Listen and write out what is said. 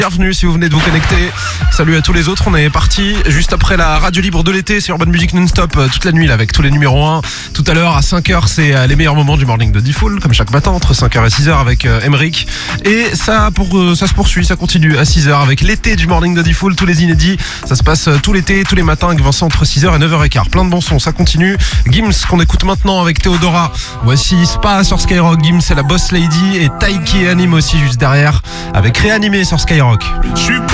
Bienvenue si vous venez de vous connecter. Salut à tous les autres, on est parti juste après la radio libre de l'été, c'est Urban Music non-stop toute la nuit là, avec tous les numéros 1. Tout à l'heure à 5h, c'est les meilleurs moments du morning de D-Fool, comme chaque matin entre 5h et 6h avec Emeric. Et ça se poursuit, ça continue à 6h avec l'été du morning de D-Fool, tous les inédits. Ça se passe tout l'été, tous les matins avec Vincent entre 6h et 9h15. Plein de bons sons, ça continue. Gims qu'on écoute maintenant avec Théodora. Voici Spa sur Skyrock. Gims c'est la boss lady et Taiki et Anime aussi juste derrière avec Réanimé sur Skyrock.